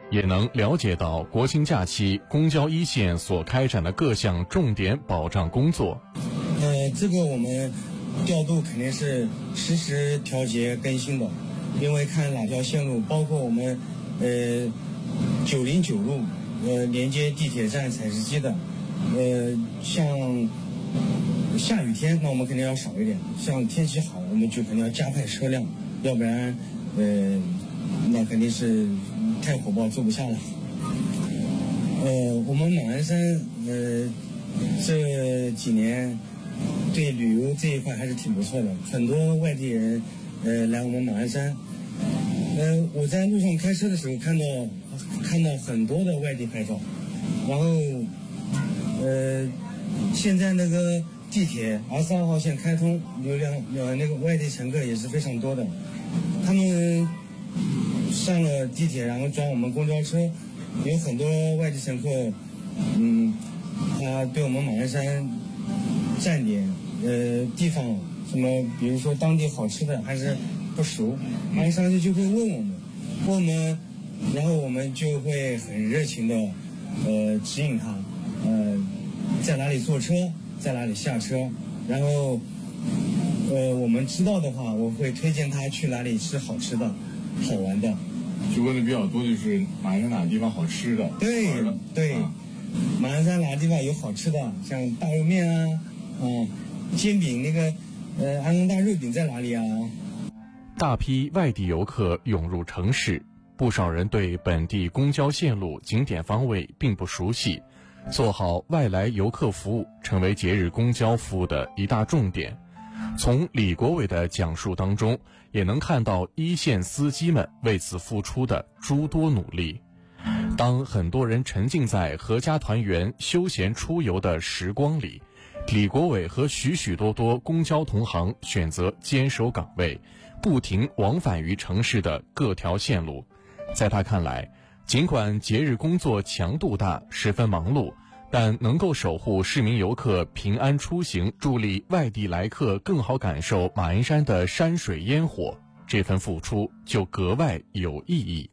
也能了解到国庆假期公交一线所开展的各项重点保障工作。 这个我们调度肯定是实时调节更新的，因为看哪条线路，包括我们909路连接地铁站采石机的，像下雨天那我们肯定要少一点，像天气好我们就肯定要加快车辆，要不然那肯定是太火爆坐不下了。我们马鞍山这几年对旅游这一块还是挺不错的，很多外地人来我们马鞍山。我在路上开车的时候看到很多的外地牌照，然后现在那个地铁22号线开通，那个外地乘客也是非常多的，他们上了地铁然后转我们公交车，有很多外地乘客他对我们马鞍山站点地方什么比如说当地好吃的还是不熟，马上上去就会问我们，然后我们就会很热情的指引他在哪里坐车，在哪里下车，然后我们知道的话我会推荐他去哪里吃好吃的好玩的。 就问的比较多就是马鞍山哪个地方好吃的。 对，马鞍山哪个地方有好吃的，像大肉面煎饼，那个安东大肉饼在哪里啊？ 大批外地游客涌入城市，不少人对本地公交线路、景点方位并不熟悉，做好外来游客服务成为节日公交服务的一大重点。从李国伟的讲述当中，也能看到一线司机们为此付出的诸多努力。当很多人沉浸在阖家团圆、休闲出游的时光里，李国伟和许多公交同行选择坚守岗位，不停往返于城市的各条线路。在他看来，尽管节日工作强度大，十分忙碌，但能够守护市民游客平安出行，助力外地来客更好感受马鞍山的山水烟火，这份付出就格外有意义。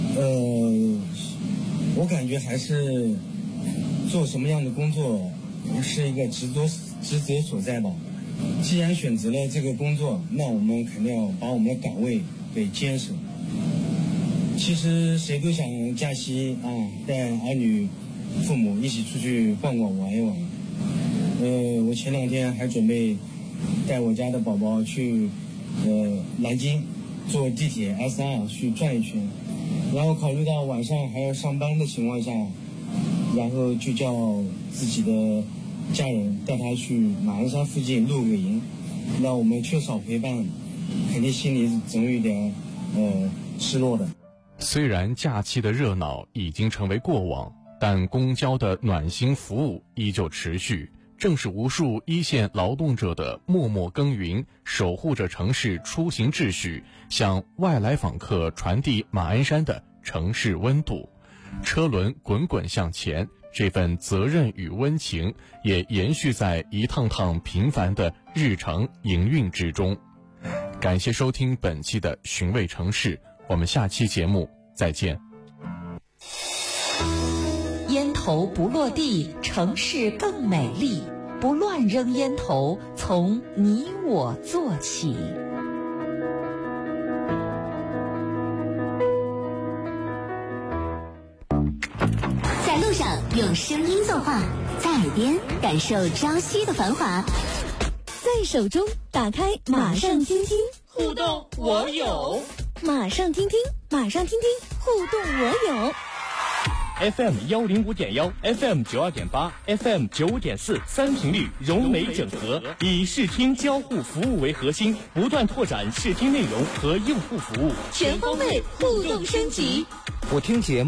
我感觉还是做什么样的工作是一个职责所在吧。既然选择了这个工作，那我们肯定要把我们的岗位给坚守。其实谁都想假期带儿女父母一起出去逛逛玩一玩。我前2天还准备带我家的宝宝去南京坐地铁 S2 去转一圈，然后考虑到晚上还要上班的情况下，然后就叫自己的家人带他去马鞍山附近露个营。那我们缺少陪伴，肯定心里总有一点失落的。 虽然假期的热闹已经成为过往，但公交的暖心服务依旧持续，正是无数一线劳动者的默默耕耘，守护着城市出行秩序，向外来访客传递马鞍山的城市温度。车轮滚滚向前，这份责任与温情也延续在一趟趟平凡的日常营运之中。感谢收听本期的寻味城市，我们下期节目再见。 烟头不落地，城市更美丽。不乱扔烟头，从你我做起。 在路上用声音作画，在耳边感受朝夕的繁华，在手中打开马上听听， 互动我有。 马上听听，马上听听，互动我有。 FM 105.1 ，FM 92.8 ，FM 95.4，三频率融媒整合，以视听交互服务为核心，不断拓展视听内容和用户服务， 全方位互动升级。 我听节目